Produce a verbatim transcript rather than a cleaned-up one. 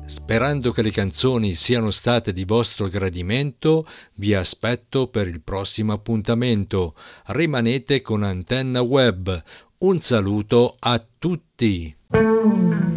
Sperando che le canzoni siano state di vostro gradimento, vi aspetto per il prossimo appuntamento. Rimanete con Antenna Web. Un saluto a tutti!